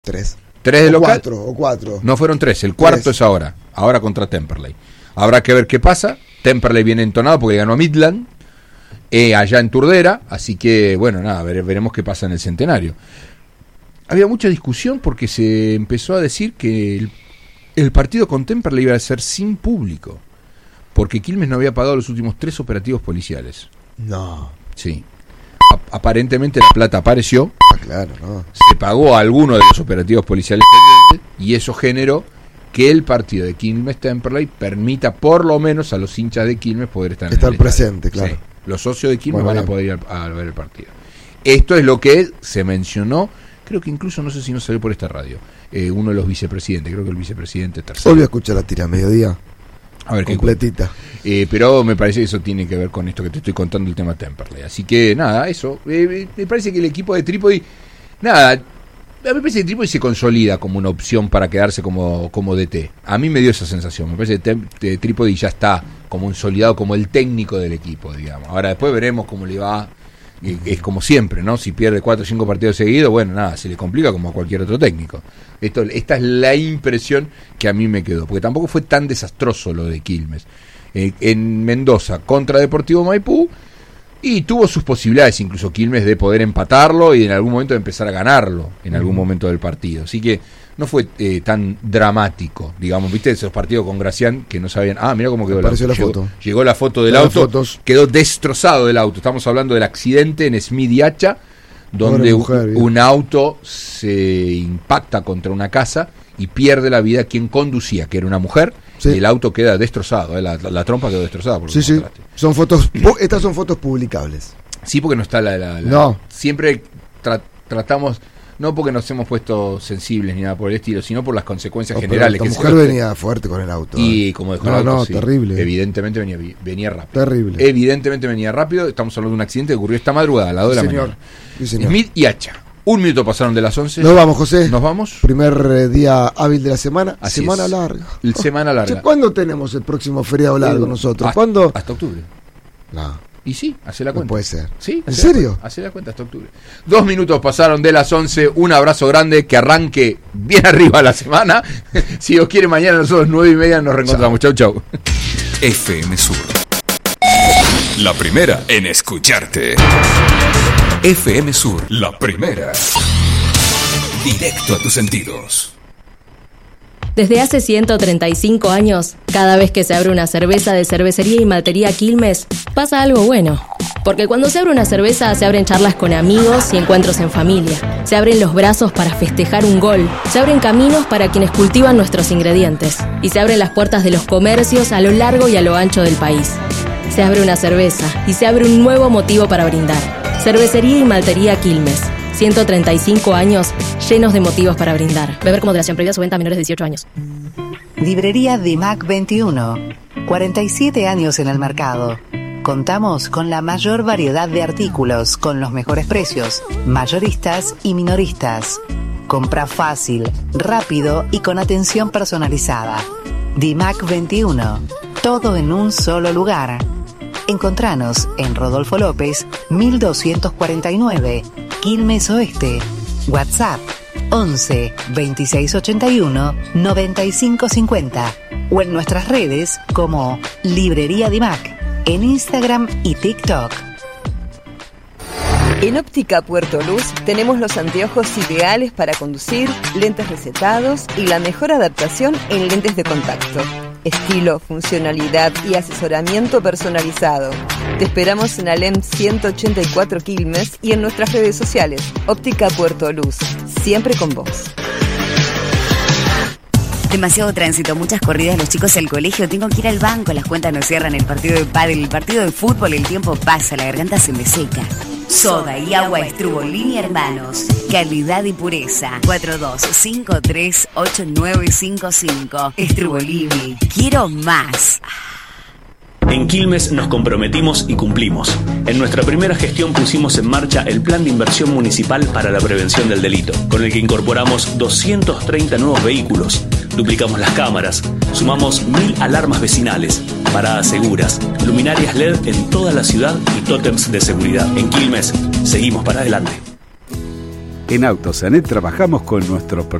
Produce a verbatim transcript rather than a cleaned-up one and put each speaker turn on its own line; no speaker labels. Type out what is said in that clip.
Tres.
Tres de
o
local.
Cuatro, o cuatro.
No fueron tres, el cuarto
Tres.
es ahora. Ahora contra Temperley. Habrá que ver qué pasa. Temperley viene entonado porque ganó a Midland, eh, allá en Turdera. Así que, bueno, nada, vere, veremos qué pasa en el Centenario. Había mucha discusión porque se empezó a decir que el, el partido con Temperley iba a ser sin público. Porque Quilmes no había pagado los últimos tres operativos policiales.
No.
Sí. A- aparentemente la plata apareció.
Ah, claro, no.
Se pagó a alguno de los operativos policiales pendientes y eso generó que el partido de Quilmes-Temperley permita por lo menos a los hinchas de Quilmes poder estar,
Estar
en el
presente,
estadio.
claro.
Sí, los socios de Quilmes
Bueno,
van a
bien.
poder ir a, a ver el partido. Esto es lo que se mencionó, creo que incluso, no sé si no salió por esta radio, eh, uno de los vicepresidentes, creo que el vicepresidente tercero.
Volví a escuchar la tira a mediodía.
A ver qué
Completita.
Eh, pero me parece que eso tiene que ver con esto que te estoy contando, el tema Temperley. Así que nada, eso. Eh, me parece que el equipo de Trípodi, nada, a mí me parece que Trípodi se consolida como una opción para quedarse como, como D T. A mí me dio esa sensación. Me parece que Tem- que Trípodi ya está como consolidado como el técnico del equipo, digamos. Ahora después veremos cómo le va. Eh, Es como siempre, ¿no? Si pierde cuatro o cinco partidos seguidos, bueno, nada, se le complica como a cualquier otro técnico. Esto, esta es la impresión que a mí me quedó, porque tampoco fue tan desastroso lo de Quilmes. Eh, en Mendoza contra Deportivo Maipú, y tuvo sus posibilidades incluso Quilmes de poder empatarlo y en algún momento de empezar a ganarlo en algún momento del partido. Así que no fue eh, tan dramático, digamos, viste esos partidos con Gracián que no sabían, ah, mira cómo quedó el auto.
Apareció la
Llegó,
foto.
llegó la foto del
Las
auto,
fotos.
quedó destrozado el auto. Estamos hablando del accidente en Smith y Hacha, donde
Pobre mujer,
un,
bien.
un auto se impacta contra una casa y pierde la vida quien conducía, que era una mujer,
Sí.
y el auto queda destrozado, eh, la, la, la trompa quedó destrozada. Por lo
Sí,
que
sí.
mostraste.
Son fotos. pu- Estas son fotos publicables.
Sí, porque no está la... la- la-
No.
Siempre tra- tratamos, no porque nos hemos puesto sensibles ni nada por el estilo, sino por las consecuencias
No, pero
generales.
esta
que
mujer
se-
venía fuerte con el auto.
Y
¿eh?
como dejó
No,
el auto,
no,
sí,
terrible.
evidentemente venía, vi- venía rápido.
Terrible.
Evidentemente venía rápido. Estamos hablando de un accidente que ocurrió esta madrugada, a las dos de la
Señor.
mañana.
Sí, señor.
Smith y Hacha. Un minuto pasaron de las once.
Nos vamos, José.
¿Nos vamos?
Primer eh, día hábil de la semana.
Así
semana
es.
larga.
El semana larga.
Che, ¿cuándo tenemos el próximo feriado largo
Eh,
nosotros?
hasta-
¿Cuándo?
Hasta octubre.
No,
Y sí, hace la
no
cuenta.
puede ser.
Sí,
¿En
hace la
serio?
cuenta, hace la cuenta hasta octubre. Dos minutos pasaron de las once. Un abrazo grande. Que arranque bien arriba la semana. Si Dios quiere, mañana nosotros nueve y media nos reencontramos. Chau, chau.
F M Sur. La primera en escucharte. F M Sur, la primera. Directo a tus sentidos.
Desde hace ciento treinta y cinco años, cada vez que se abre una cerveza de Cervecería y Maltería Quilmes, pasa algo bueno. Porque cuando se abre una cerveza, se abren charlas con amigos y encuentros en familia. Se abren los brazos para festejar un gol. Se abren caminos para quienes cultivan nuestros ingredientes. Y se abren las puertas de los comercios a lo largo y a lo ancho del país. Se abre una cerveza y se abre un nuevo motivo para brindar. Cervecería y Maltería Quilmes. ciento treinta y cinco años llenos de motivos para brindar. Beber con moderación, prohibida su venta a menores de dieciocho años.
Librería Dimac veintiuno. cuarenta y siete años en el mercado. Contamos con la mayor variedad de artículos, con los mejores precios, mayoristas y minoristas. Compra fácil, rápido y con atención personalizada. Dimac veintiuno. Todo en un solo lugar. Encontranos en Rodolfo López, mil doscientos cuarenta y nueve, Quilmes Oeste. WhatsApp once veintiséis ochenta y uno noventa y cinco cincuenta o en nuestras redes como Librería Dimac en Instagram y TikTok.
En Óptica Puerto Luz tenemos los anteojos ideales para conducir, lentes recetados y la mejor adaptación en lentes de contacto. Estilo, funcionalidad y asesoramiento personalizado. Te esperamos en Alem ciento ochenta y cuatro Quilmes y en nuestras redes sociales. Óptica Puerto Luz, siempre con vos.
Demasiado tránsito, muchas corridas, los chicos al colegio, tengo que ir al banco, las cuentas no cierran, el partido de pádel, el partido de fútbol, el tiempo pasa, la garganta se me seca. Soda y agua Estrubolini Hermanos, calidad y pureza. cuatro dos cinco tres ocho nueve cinco cinco. Estrubolini, quiero más.
En Quilmes nos comprometimos y cumplimos. En nuestra primera gestión pusimos en marcha el Plan de Inversión Municipal para la Prevención del Delito, con el que incorporamos doscientos treinta nuevos vehículos, duplicamos las cámaras, sumamos mil alarmas vecinales, paradas seguras, luminarias L E D en toda la ciudad y tótems de seguridad. En Quilmes, seguimos para adelante.
En Autosanet trabajamos con nuestros